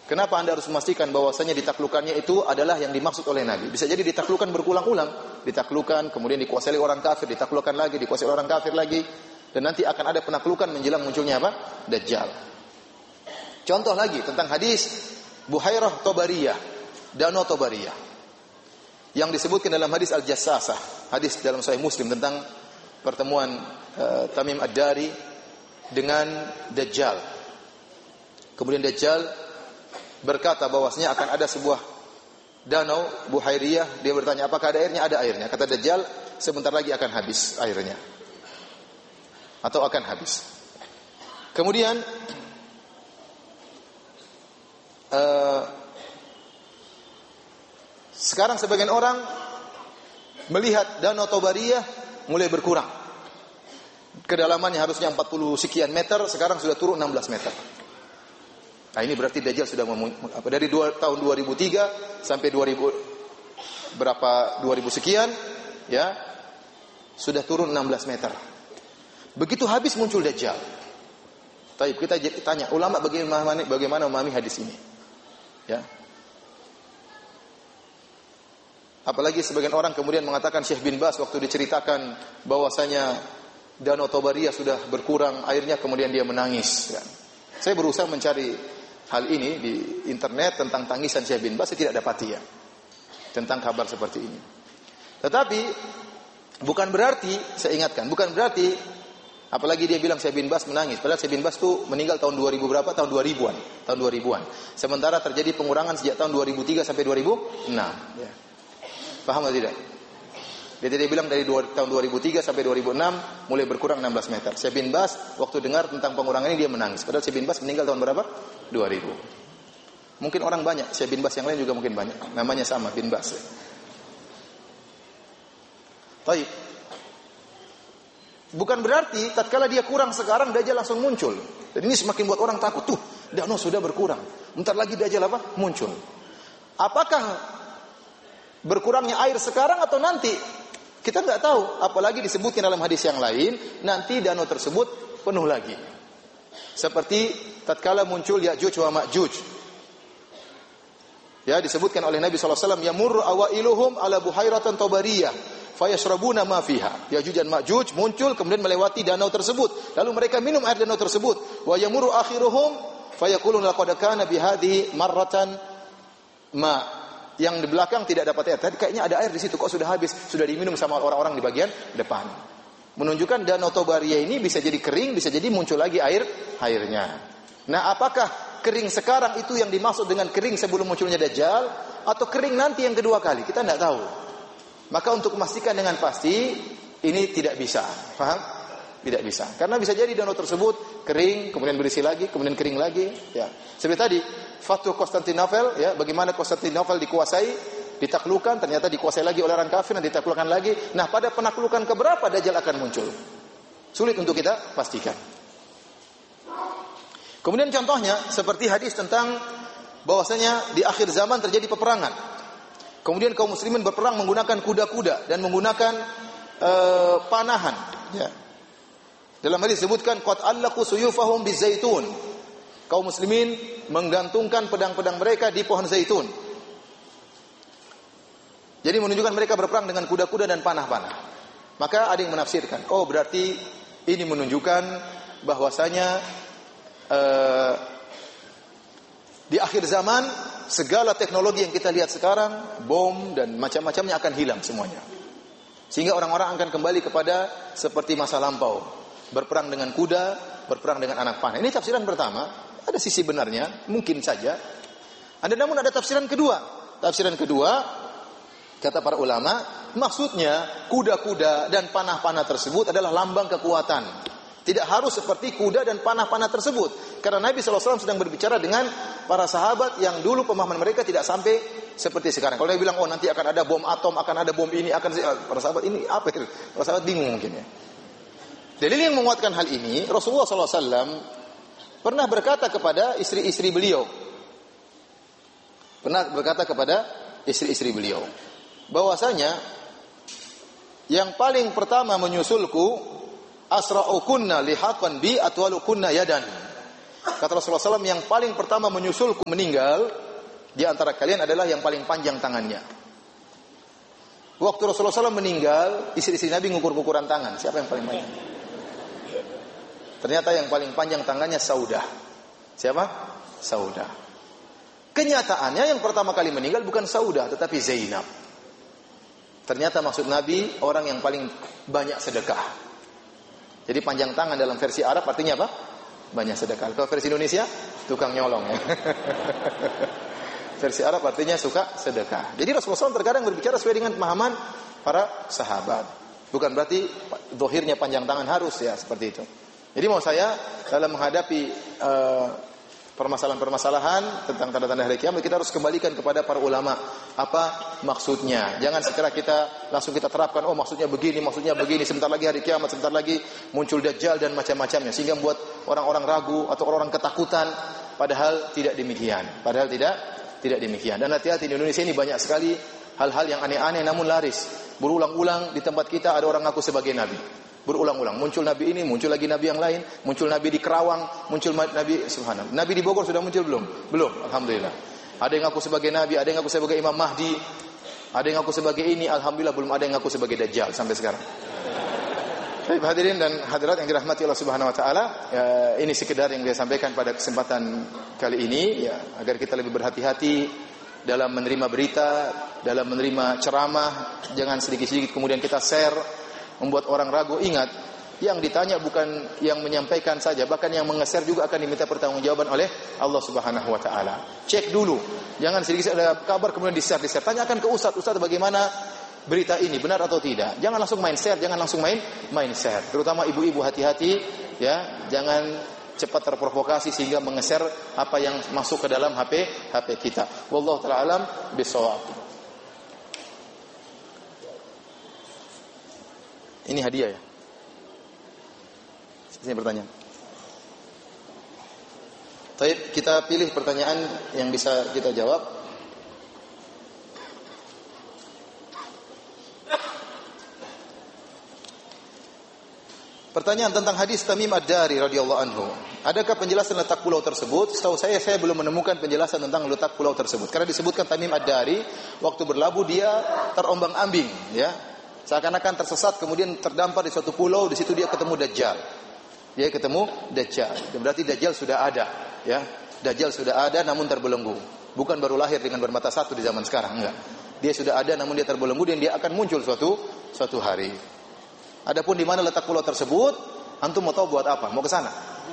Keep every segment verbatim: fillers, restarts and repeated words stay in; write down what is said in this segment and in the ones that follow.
Kenapa Anda harus memastikan bahwasanya ditaklukkannya itu adalah yang dimaksud oleh Nabi? Bisa jadi ditaklukkan berulang-ulang, ditaklukkan, kemudian dikuasai orang kafir, ditaklukkan lagi, dikuasai orang kafir lagi, dan nanti akan ada penaklukan menjelang munculnya apa? Dajjal. Contoh lagi tentang hadis Buhairah Tobariyah, Danau Tobariyah, yang disebutkan dalam hadis Al-Jassasah, hadis dalam Sahih Muslim tentang pertemuan uh, Tamim Ad-Dari dengan Dajjal. Kemudian Dajjal berkata bahwasanya akan ada sebuah danau Buhairiyah. Dia bertanya, apakah ada airnya? Ada airnya. Kata Dajjal, sebentar lagi akan habis airnya, atau akan habis. Kemudian uh, sekarang sebagian orang melihat danau Tobariyah mulai berkurang. Kedalamannya harusnya empat puluh sekian meter, sekarang sudah turun enam belas meter. Nah, ini berarti Dajjal sudah apa, dari dua, tahun dua ribu tiga sampai dua ribu berapa dua ribu sekian, ya, sudah turun enam belas meter. Begitu habis muncul Dajjal. Baik, kita tanya ulama bagaimana bagaimana memahami hadis ini. Ya. Apalagi sebagian orang kemudian mengatakan Syekh bin Baz waktu diceritakan bahwasanya Danau Tobariyah sudah berkurang airnya, kemudian dia menangis. Ya. Saya berusaha mencari hal ini di internet tentang tangisan Syekh bin Baz, saya tidak dapati ya tentang kabar seperti ini. Tetapi bukan berarti, saya ingatkan, bukan berarti apalagi dia bilang Syekh bin Baz menangis, padahal Syekh bin Baz itu meninggal tahun dua ribu berapa? Tahun dua ribuan, tahun dua ribuan. Sementara terjadi pengurangan sejak tahun dua ribu tiga sampai dua ribu enam, ya. Paham atau tidak? Dia tidak bilang dari dua, tahun dua ribu tiga sampai dua ribu enam mulai berkurang enam belas meter. Syekh bin Baz waktu dengar tentang pengurangan ini dia menangis. Padahal Syekh bin Baz meninggal tahun berapa? dua ribu. Mungkin orang banyak, Syekh bin Baz yang lain juga mungkin banyak. Namanya sama, bin Baz. Baik. Bukan berarti tatkala dia kurang sekarang Dajjal langsung muncul. Dan ini semakin buat orang takut. Tuh, danau sudah berkurang. Bentar lagi Dajjal apa? Muncul. Apakah berkurangnya air sekarang atau nanti? Kita enggak tahu. Apalagi disebutkan dalam hadis yang lain, nanti danau tersebut penuh lagi. Seperti tatkala muncul Ya'juj wa Ma'juj. Ya, disebutkan oleh Nabi sallallahu alaihi wasallam, yamurru awailuhum ala buhairatan Tobariyah fayashrabuna ma fiha. Ya'juj dan Ma'juj muncul kemudian melewati danau tersebut, lalu mereka minum air danau tersebut. Wa yamurru akhiruhum fayaqulun laqad kana bihadhihi marratan ma. Yang di belakang tidak dapat air. Tadi kayaknya ada air di situ, kok sudah habis, sudah diminum sama orang-orang di bagian depan. Menunjukkan danau Tobariyah ini bisa jadi kering, bisa jadi muncul lagi air airnya. Nah, apakah kering sekarang itu yang dimaksud dengan kering sebelum munculnya Dajjal, atau kering nanti yang kedua kali? Kita tidak tahu. Maka untuk memastikan dengan pasti ini tidak bisa. Paham? Tidak bisa. Karena bisa jadi danau tersebut kering, kemudian berisi lagi, kemudian kering lagi. Ya. Seperti tadi, Fathu Konstantinopel, ya, bagaimana Konstantinopel dikuasai, ditaklukkan, ternyata dikuasai lagi oleh orang kafir dan ditaklukkan lagi. Nah, pada penaklukan keberapa Dajjal akan muncul? Sulit untuk kita pastikan. Kemudian contohnya seperti hadis tentang bahwasanya di akhir zaman terjadi peperangan. Kemudian kaum muslimin berperang menggunakan kuda-kuda dan menggunakan uh, panahan. Ya. Dalam hadis disebutkan qad allaqu suyufahum bizaitun. Kaum muslimin menggantungkan pedang-pedang mereka di pohon zaitun. Jadi menunjukkan mereka berperang dengan kuda-kuda dan panah-panah. Maka ada yang menafsirkan, oh berarti ini menunjukkan bahwasanya uh, di akhir zaman segala teknologi yang kita lihat sekarang, bom dan macam-macamnya akan hilang semuanya. Sehingga orang-orang akan kembali kepada seperti masa lampau, berperang dengan kuda, berperang dengan anak panah. Ini tafsiran pertama, ada sisi benarnya, mungkin saja. Ada namun ada tafsiran kedua. Tafsiran kedua, kata para ulama, maksudnya kuda-kuda dan panah-panah tersebut adalah lambang kekuatan. Tidak harus seperti kuda dan panah-panah tersebut. Karena Nabi shallallahu alaihi wasallam sedang berbicara dengan para sahabat yang dulu pemahaman mereka tidak sampai seperti sekarang. Kalau dia bilang, oh nanti akan ada bom atom, akan ada bom ini, akan para sahabat ini apa itu? Para sahabat bingung mungkin ya. Dalil yang menguatkan hal ini, Rasulullah shallallahu alaihi wasallam pernah berkata kepada istri-istri beliau. Pernah berkata kepada istri-istri beliau. Bahwasanya yang paling pertama menyusulku asra'ukunna lihaqan bi atwalukunna yadan. Kata Rasulullah shallallahu alaihi wasallam, yang paling pertama menyusulku meninggal di antara kalian adalah yang paling panjang tangannya. Waktu Rasulullah shallallahu alaihi wasallam meninggal, istri-istri Nabi ngukur-ngukuran tangan. Siapa yang paling panjang? Ternyata yang paling panjang tangannya Saudah. Siapa? Saudah. Kenyataannya yang pertama kali meninggal bukan Saudah, tetapi Zainab. Ternyata maksud Nabi orang yang paling banyak sedekah. Jadi panjang tangan dalam versi Arab artinya apa? Banyak sedekah. Kalau versi Indonesia, tukang nyolong ya. Versi Arab artinya suka sedekah. Jadi Rasulullah shallallahu alaihi wasallam terkadang berbicara sesuai dengan pemahaman para sahabat. Bukan berarti zahirnya panjang tangan harus ya seperti itu. Jadi mau saya dalam menghadapi uh, permasalahan-permasalahan tentang tanda-tanda hari kiamat, kita harus kembalikan kepada para ulama apa maksudnya. Jangan segera kita langsung kita terapkan, oh maksudnya begini, maksudnya begini, sebentar lagi hari kiamat, sebentar lagi muncul dajjal dan macam-macamnya, sehingga membuat orang-orang ragu atau orang-orang ketakutan, padahal tidak demikian. Padahal tidak tidak demikian. Dan hati-hati, di Indonesia ini banyak sekali hal-hal yang aneh-aneh namun laris. Berulang-ulang di tempat kita ada orang ngaku sebagai nabi. Berulang-ulang, muncul nabi ini, muncul lagi nabi yang lain, muncul nabi di Kerawang, muncul nabi, subhanallah. Nabi di Bogor sudah muncul belum? Belum, alhamdulillah. Ada yang ngaku sebagai nabi, ada yang ngaku sebagai Imam Mahdi, ada yang ngaku sebagai ini, alhamdulillah belum ada yang ngaku sebagai Dajjal sampai sekarang. Baik, hadirin dan hadirat yang dirahmati Allah Subhanahu wa taala, ya, ini sekedar yang saya sampaikan pada kesempatan kali ini ya, agar kita lebih berhati-hati dalam menerima berita, dalam menerima ceramah, jangan sedikit-sedikit kemudian kita share membuat orang ragu. Ingat, yang ditanya bukan yang menyampaikan saja, bahkan yang mengeser juga akan diminta pertanggungjawaban oleh Allah Subhanahu wa taala. Cek dulu. Jangan sedikit ada kabar kemudian di-share, di-share. Tanyakan ke ustaz, ustaz bagaimana berita ini, benar atau tidak. Jangan langsung main share, jangan langsung main main share. Terutama ibu-ibu hati-hati ya, jangan cepat terprovokasi sehingga mengeser apa yang masuk ke dalam H P H P kita. Wallahu taala alam bisawab. Ini hadiah ya. Ini pertanyaan. Baik, kita pilih pertanyaan yang bisa kita jawab. Pertanyaan tentang hadis Tamim Ad-Dari radhiyallahu anhu. Adakah penjelasan letak pulau tersebut? Setahu saya saya belum menemukan penjelasan tentang letak pulau tersebut. Karena disebutkan Tamim Ad-Dari waktu berlabuh dia terombang-ambing, ya. Seakan-akan tersesat, kemudian terdampar di suatu pulau, di situ dia ketemu Dajjal. Dia ketemu Dajjal. Berarti Dajjal sudah ada, ya. Dajjal sudah ada namun terbelenggu. Bukan baru lahir dengan bermata satu di zaman sekarang, enggak. Dia sudah ada namun dia terbelenggu dan dia akan muncul suatu suatu hari. Adapun di mana letak pulau tersebut, antum mau tahu buat apa? Mau ke sana?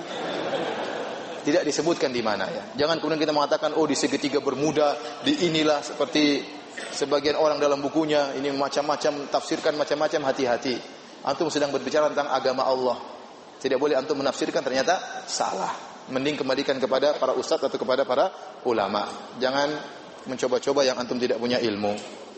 Tidak disebutkan di mana ya. Jangan kemudian kita mengatakan oh di segitiga Bermuda, di inilah seperti sebagian orang dalam bukunya ini macam-macam tafsirkan macam-macam. Hati-hati. Antum sedang berbicara tentang agama Allah. Tidak boleh antum menafsirkan ternyata salah. Mending kembalikan kepada para ustadz atau kepada para ulama. Jangan mencoba-coba yang antum tidak punya ilmu.